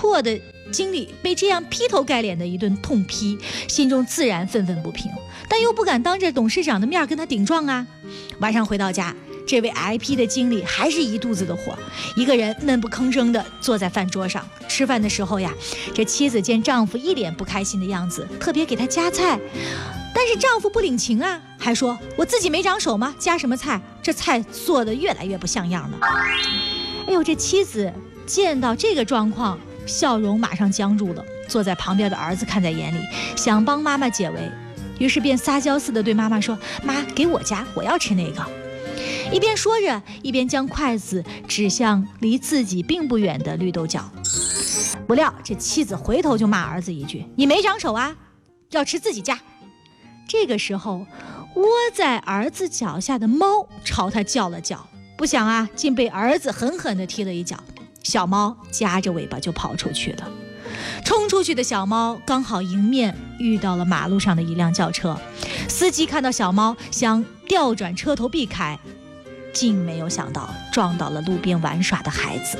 错的经历被这样劈头盖脸的一顿痛批，心中自然愤愤不平，但又不敢当着董事长的面跟他顶撞啊。晚上回到家，这位挨批的经理还是一肚子的火，一个人闷不吭声地坐在饭桌上吃饭的时候呀，这妻子见丈夫一脸不开心的样子，特别给他夹菜，但是丈夫不领情啊，还说我自己没长手吗？夹什么菜？这菜做得越来越不像样了。哎呦，这妻子见到这个状况，笑容马上僵住了，坐在旁边的儿子看在眼里，想帮妈妈解围，于是便撒娇似的对妈妈说：妈，给我夹，我要吃那个。一边说着，一边将筷子指向离自己并不远的绿豆角。不料这妻子回头就骂儿子一句：你没长手啊，要吃自己夹。这个时候，窝在儿子脚下的猫朝他叫了叫，不想啊，竟被儿子狠狠地踢了一脚，小猫夹着尾巴就跑出去了。冲出去的小猫刚好迎面遇到了马路上的一辆轿车，司机看到小猫想调转车头避开，竟没有想到撞到了路边玩耍的孩子。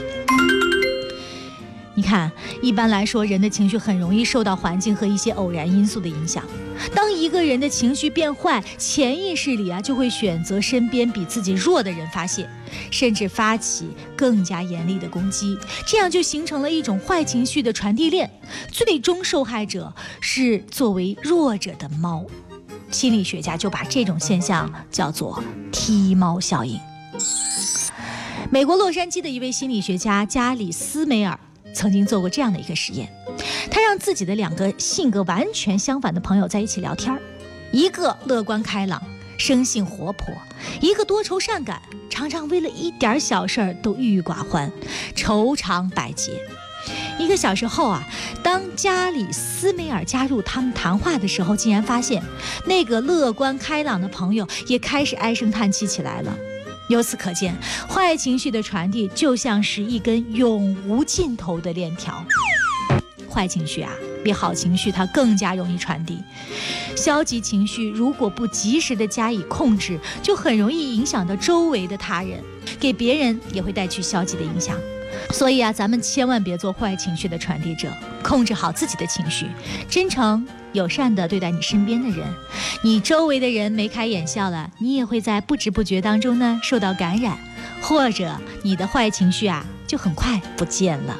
你看，一般来说，人的情绪很容易受到环境和一些偶然因素的影响。当一个人的情绪变坏，潜意识里就会选择身边比自己弱的人发泄，甚至发起更加严厉的攻击，这样就形成了一种坏情绪的传递链，最终受害者是作为弱者的猫。心理学家就把这种现象叫做踢猫效应。美国洛杉矶的一位心理学家加里斯梅尔曾经做过这样的一个实验，他让自己的两个性格完全相反的朋友在一起聊天，一个乐观开朗，生性活泼，一个多愁善感，常常为了一点小事都郁郁寡欢，愁肠百结。1个小时后当加里斯梅尔加入他们谈话的时候，竟然发现那个乐观开朗的朋友也开始唉声叹气起来了。由此可见，坏情绪的传递就像是一根永无尽头的链条。坏情绪比好情绪它更加容易传递。消极情绪如果不及时的加以控制，就很容易影响到周围的他人，给别人也会带去消极的影响。所以咱们千万别做坏情绪的传递者，控制好自己的情绪，真诚友善地对待你身边的人，你周围的人眉开眼笑了，你也会在不知不觉当中呢受到感染，或者你的坏情绪就很快不见了。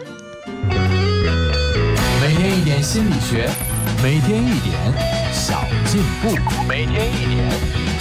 每天一点心理学，每天一点小进步，每天一点